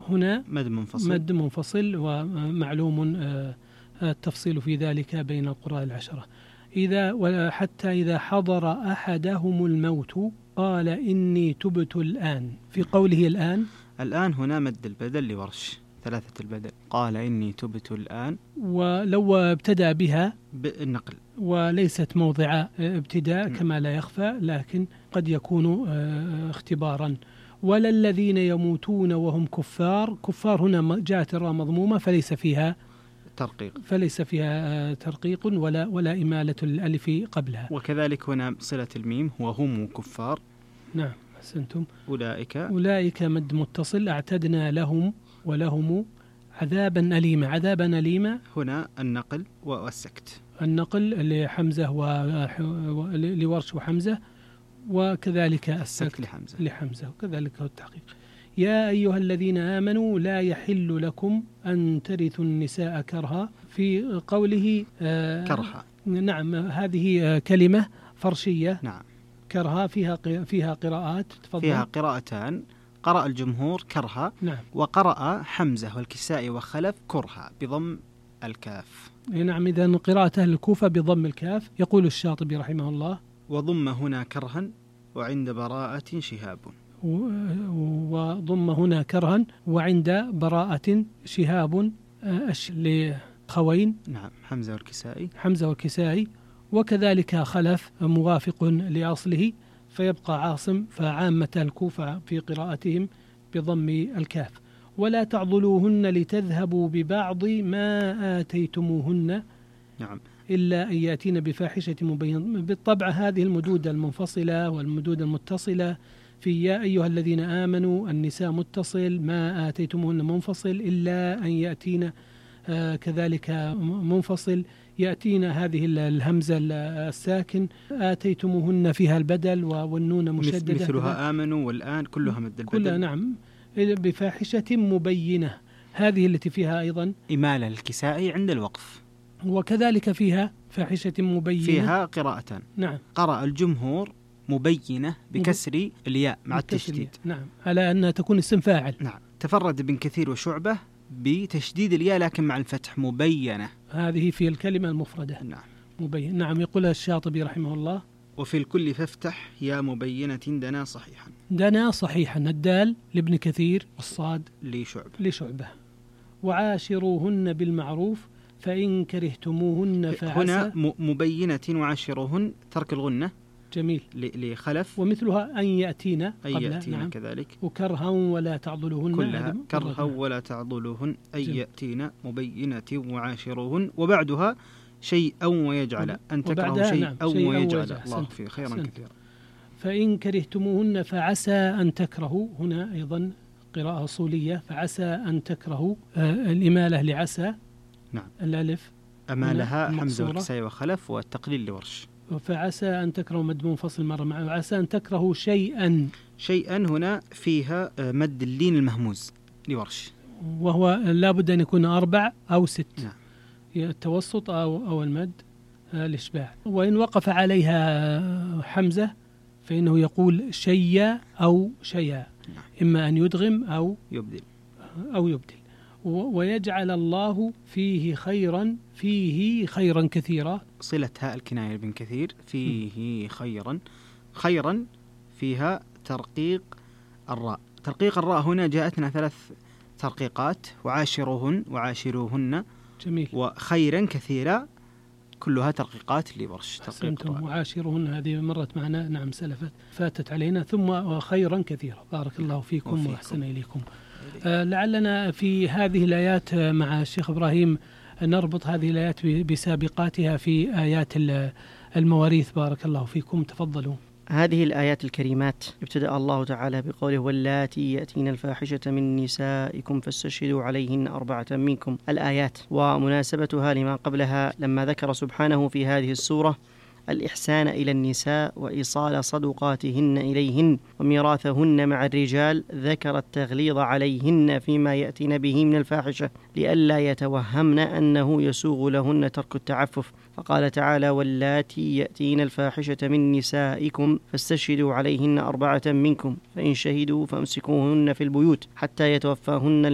هنا مد منفصل، ومعلوم التفصيل في ذلك بين القراء العشرة. حتى إذا حضر أحدهم الموت قال إني تبت الآن. في قوله الآن هنا مد البدل لورش، 3 البدل، قال إني تبت الآن، ولو ابتدأ بها بالنقل وليست موضع ابتداء كما لا يخفى، لكن قد يكون اختبارا. ولا الذين يموتون وهم كفار هنا جاءت الراء مضمومة فليس فيها ترقيق ولا إمالة الألف قبلها. وكذلك هنا صلة الميم وهم كفار. نعم أحسنتم. أولئك مد متصل، أعتدنا لهم ولهم عذابا أليما. هنا النقل والسكت، النقل لحمزة لورش وحمزة، وكذلك السكت لحمزة، وكذلك التحقيق. يا أيها الذين آمنوا لا يحل لكم أن ترثوا النساء كرها. في قوله كرها، نعم هذه كلمة فرشية. نعم كرها فيها قراءات، تفضل. فيها قراءتان، قرأ الجمهور كرها، نعم، وقرأ حمزة والكسائي وخلف كرها بضم الكاف. نعم، إذن قراءة أهل الكوفة بضم الكاف. يقول الشاطبي رحمه الله: وضم هنا كرها وعند براءة شهاب. وضم هنا كرها وعند براءة شهاب لخوين، نعم، حمزة والكسائي، وكذلك خلف موافق لأصله، فيبقى عاصم. فعامة الكوفة في قراءتهم بضم الكاف. ولا تعضلوهن لتذهبوا ببعض ما آتيتموهن، نعم، إلا أن يأتين بفاحشة مبينة. بالطبع هذه المدود المنفصلة والمدود المتصلة في يا أيها الذين آمنوا النساء متصل، ما آتيتموهن منفصل، إلا أن يأتين كذلك منفصل، يأتينا هذه الهمزة الساكن، آتيتموهن فيها البدل والنون مشددة، مثلها آمنوا والآن كلها مد البدل، كلها نعم، بفاحشة مبينة. هذه التي فيها أيضا إمالة الكسائي عند الوقف، وكذلك فيها فاحشة مبينة، فيها قراءتان. نعم، قرأ الجمهور مبينة بكسر الياء مع التشديد، نعم، على أنها تكون اسم فاعل. نعم. تفرد ابن كثير وشعبة بتشديد الياء لكن مع الفتح مبينة، هذه في الكلمة المفردة، نعم، مبين. نعم، يقول الشاطبي رحمه الله: وفي الكل فافتح يا مبينة دنا صحيحا. الدال لابن كثير والصاد لشعبة. وعاشروهن بالمعروف فإن كرهتموهن فعسى. هنا مبينة وعاشروهن ترك الغنة، جميل، لخلف. ومثلها أن يأتينا نعم. كذلك. وكرها ولا تعضلوهن، كلها كرها ولا تعضلوهن أن يأتينا مبينة وعاشروهن، وبعدها شيئا ويجعل، أن تكرهوا شيئا ويجعل. الله فيه خيرا كثيرا. فإن كرهتموهن فعسى أن تكرهوا، هنا أيضا قراءة أصولية، فعسى أن تكرهوا، الإمالة لعسى، نعم، الألف أمالها حمزة والكسائي وخلف، والتقليل لورش. فعسى أن تكرهوا مد منفصل مرة معه، وعسى أن تكرهوا شيئا هنا فيها مد اللين المهموز لورش، وهو لابد أن يكون 4 أو 6، نعم، التوسط أو المد الإشباع. وإن وقف عليها حمزة فإنه يقول شيا أو شيا، نعم، إما أن يدغم أو يبدل. ويجعل الله فيه خيرا كثيرا، صلة هاء الكناية بن كثير، فيه خيرا فيها ترقيق الراء هنا جاءتنا 3 ترقيقات: وعاشروهن، جميل، وخيرا كثيرا، كلها ترقيقات لورش. وعاشروهن هذه مرت معنا، نعم، فاتت علينا. ثم خيرا كثيرا. بارك الله فيكم وأحسن إليكم. لعلنا في هذه الآيات مع الشيخ إبراهيم نربط هذه الآيات بسابقاتها في آيات المواريث. بارك الله فيكم، تفضلوا. هذه الآيات الكريمات ابتدأ الله تعالى بقوله: واللاتي يأتين الفاحشة من نسائكم فاستشهدوا عليهن 4 منكم. الآيات ومناسبتها لما قبلها لما ذكر سبحانه في هذه السورة الإحسان إلى النساء وإيصال صدقاتهن إليهن وميراثهن مع الرجال، ذكر التغليظ عليهن فيما يأتين به من الفاحشة لئلا يتوهمن أنه يسوغ لهن ترك التعفف، فقال تعالى: واللاتي يأتين الفاحشة من نسائكم فاستشهدوا عليهن 4 منكم، فإن شهدوا فامسكوهن في البيوت حتى يتوفاهن